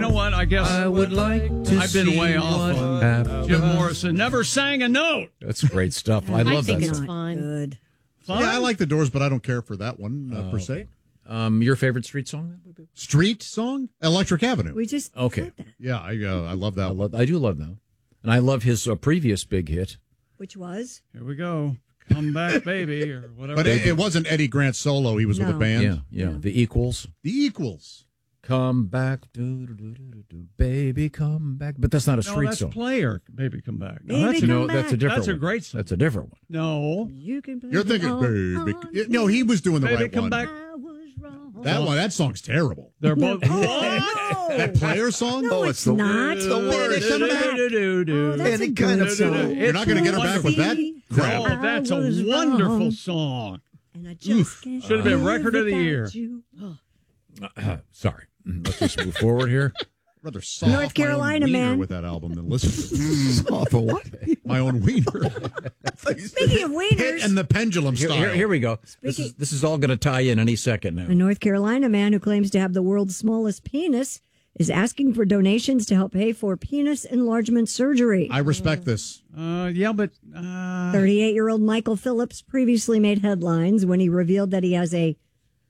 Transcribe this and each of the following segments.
know what? I guess I would like to I've been way off on Jim Morrison. Never sang a note. That's great stuff. I love think that it's stuff. fine. Good. Fine. Yeah, I like the Doors, but I don't care for that one per se. Your favorite street song? Street song? Electric Avenue. We just Okay. said that. Yeah, I love that one. I do love that. And I love his previous big hit. Which was? Here we go. Come back, baby, or whatever. But it wasn't Eddie Grant solo. He was with a band. Yeah. The Equals. The Equals. Come back, baby, come back. But that's not a street that's song. Player, baby, come back. No, Baby, that's, come No, back. that's a different That's a one. great song. That's a different one. No. You can play You're thinking, it baby. No, he was doing the Baby, right come one. back. I was wrong. That song's terrible. They're both. That Player song? No, it's not. Baby, come back. Oh, that's a kind good of song. You're not going to get her back with that? Oh, that's a I was wonderful wrong. song. And I just can't Should have been live record of the without year. you. Sorry. Let's just move forward here. Rather soft North Carolina, my own wiener man. with that album than listen to Off of what? my own wiener. Speaking of Hit wieners, and the pendulum style. Here we go. This is all going to tie in any second now. a North Carolina man who claims to have the world's smallest penis is asking for donations to help pay for penis enlargement surgery. I respect this. Yeah, but 38-year-old Michael Phillips previously made headlines when he revealed that he has a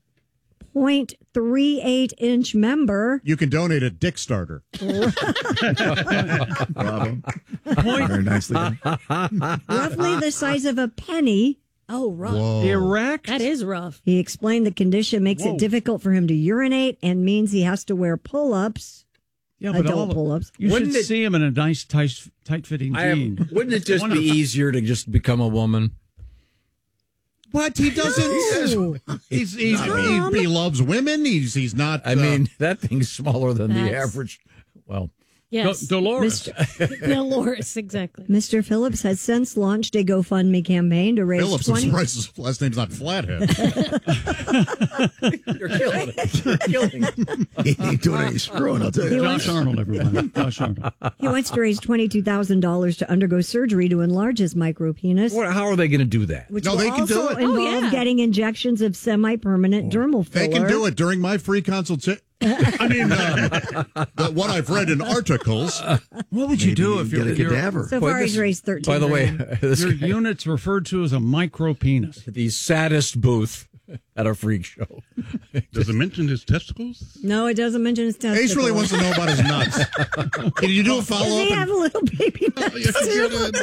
0.38-inch member. You can donate a dick starter. Bravo. Very nicely done. Roughly the size of a penny. Oh, rough. erect. That is rough. He explained the condition makes it difficult for him to urinate and means he has to wear pull-ups, Yeah, but adult pull-ups. You Wouldn't should it- see him in a nice, tight-fitting jean. Wouldn't it just be easier to just become a woman? What? He doesn't. No. He loves women. He's not. I mean, that thing's smaller than the That's- average. Well, Yes. Dolores. Dolores, exactly. Mr. Phillips has since launched a GoFundMe campaign to raise Phillips. I'm 20. surprised his last name's not Flathead. you're killing it. You're killing it. He ain't doing any screwing, I'll tell you. Josh Arnold, everyone. Josh Arnold. He wants to raise $22,000 to undergo surgery to enlarge his micropenis, How are they going to do that? which No, will they can do also it. involve Oh, yeah. getting injections of semi-permanent dermal filler. They can do it during my free consultation. I mean, what I've read in articles. What would you do if get a cadaver? So far, he's raised $13,000. By the way, this your guy- unit's referred to as a micro penis? the saddest booth at a freak show. Does it mention his testicles? No, it doesn't mention his testicles. Ace really wants to know about his nuts. Can you do a Does follow he up? have a little baby nuts? Yes, you did.